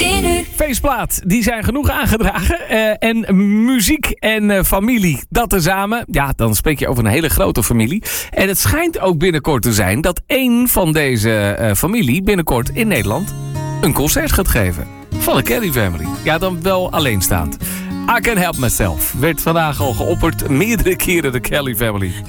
Feestplaat, die zijn genoeg aangedragen. En muziek en familie, dat tezamen. Ja, dan spreek je over een hele grote familie. En het schijnt ook binnenkort te zijn dat één van deze familie binnenkort in Nederland een concert gaat geven. Van de Kelly Family. Ja, dan wel alleenstaand. I Can Help Myself werd vandaag al geopperd. Meerdere keren de Kelly Family.